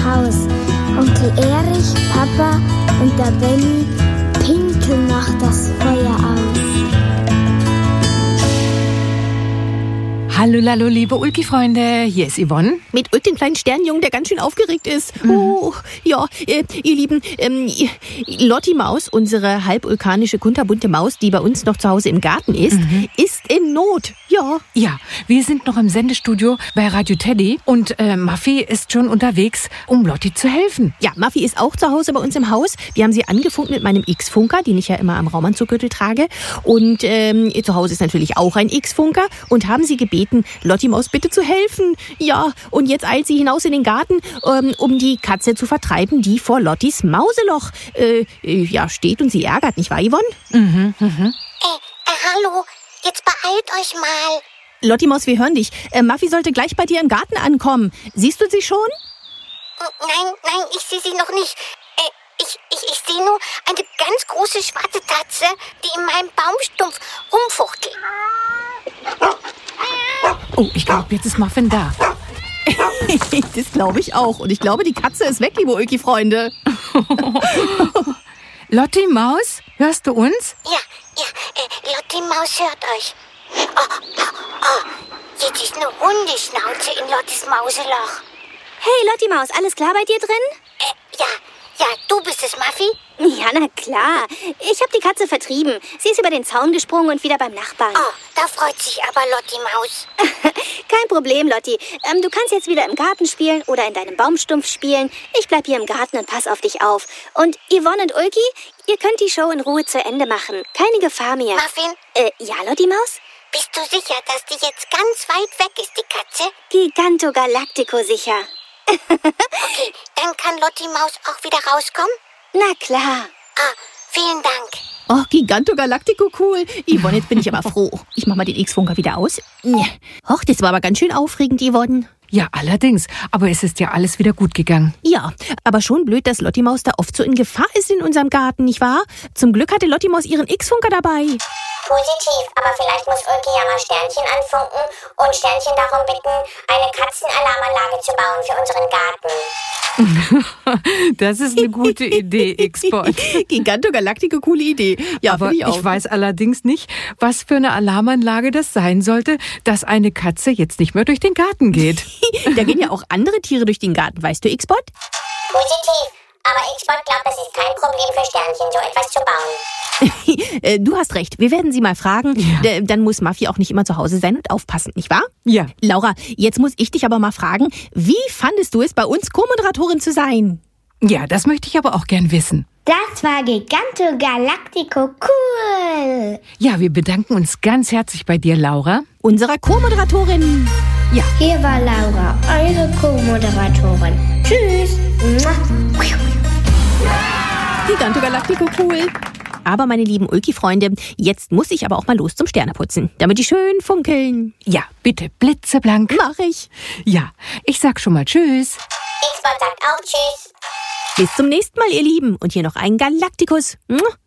Haus. Onkel Erich, Papa und der Benny pinkeln noch das Feuer aus. Hallo, lalo, liebe Ulki-Freunde, hier ist Yvonne. Mit Ulk, dem kleinen Sternjungen, der ganz schön aufgeregt ist. Oh, ja, ihr Lieben, Lotti Maus, unsere halbulkanische, kunterbunte Maus, die bei uns noch zu Hause im Garten ist, ist in Not. Ja. Ja, wir sind noch im Sendestudio bei Radio Teddy und Muffy ist schon unterwegs, um Lotti zu helfen. Ja, Muffy ist auch zu Hause bei uns im Haus. Wir haben sie angefunkt mit meinem X-Funker, den ich ja immer am Raumanzuggürtel trage. Und zu Hause ist natürlich auch ein X-Funker und haben sie gebeten, Lotti Maus bitte zu helfen. Ja, und jetzt eilt sie hinaus in den Garten, um die Katze zu vertreiben, die vor Lottis Mauseloch steht und sie ärgert, nicht wahr, Yvonne? Hallo, jetzt beeilt euch mal. Lotti Maus, wir hören dich. Muffy sollte gleich bei dir im Garten ankommen. Siehst du sie schon? Nein, ich sehe sie noch nicht. Ich sehe nur eine ganz große schwarze Tatze, die in meinem Baumstumpf rumfuchtelt. Oh, ich glaube, jetzt ist Muffin da. Das glaube ich auch. Und ich glaube, die Katze ist weg, liebe Ulki-Freunde. Lotti Maus, hörst du uns? Ja, Lotti Maus hört euch. Oh, jetzt ist eine Hundeschnauze in Lottis Mauseloch. Hey, Lotti Maus, alles klar bei dir drin? Ja, du bist es, Muffy? Ja, na klar. Ich habe die Katze vertrieben. Sie ist über den Zaun gesprungen und wieder beim Nachbarn. Oh, da freut sich aber Lotti Maus. Kein Problem, Lotti. Du kannst jetzt wieder im Garten spielen oder in deinem Baumstumpf spielen. Ich bleib hier im Garten und pass auf dich auf. Und Yvonne und Ulki, ihr könnt die Show in Ruhe zu Ende machen. Keine Gefahr mehr. Muffin? Ja, Lotti Maus? Bist du sicher, dass die jetzt ganz weit weg ist, die Katze? Giganto Galactico sicher. Okay, dann kann Lotti Maus auch wieder rauskommen? Na klar. Vielen Dank. Oh, Giganto Galactico, cool. Yvonne, jetzt bin ich aber froh. Ich mach mal den X-Funker wieder aus. Och, das war aber ganz schön aufregend, Yvonne. Ja, allerdings. Aber es ist ja alles wieder gut gegangen. Ja, aber schon blöd, dass Lotti Maus da oft so in Gefahr ist in unserem Garten, nicht wahr? Zum Glück hatte Lotti Maus ihren X-Funker dabei. Positiv, aber vielleicht muss Ulki ja mal Sternchen anfunken und Sternchen darum bitten, eine Katzenalarmanlage zu bauen für unseren Garten. Das ist eine gute Idee, X-Bot. Giganto Galactico, coole Idee. Ja, aber ich auch. Ich weiß allerdings nicht, was für eine Alarmanlage das sein sollte, dass eine Katze jetzt nicht mehr durch den Garten geht. Da gehen ja auch andere Tiere durch den Garten, weißt du, X-Bot? Positiv, aber X-Bot glaubt, es ist kein Problem für Sternchen, so etwas zu bauen. Du hast recht, wir werden sie mal fragen. Ja. Dann muss Muffy auch nicht immer zu Hause sein und aufpassen, nicht wahr? Ja. Laura, jetzt muss ich dich aber mal fragen, wie fandest du es, bei uns Co-Moderatorin zu sein? Ja, das möchte ich aber auch gern wissen. Das war Giganto Galactico cool. Ja, wir bedanken uns ganz herzlich bei dir, Laura. Unserer Co-Moderatorin. Ja. Hier war Laura, eure Co-Moderatorin. Tschüss. Giganto Galactico cool. Aber meine lieben Ulki-Freunde, jetzt muss ich aber auch mal los zum Sterneputzen, damit die schön funkeln. Ja, bitte, blitzeblank. Mach ich. Ja, ich sag schon mal Tschüss. X-Bot sagt auch Tschüss. Bis zum nächsten Mal, ihr Lieben. Und hier noch ein Galaktikus.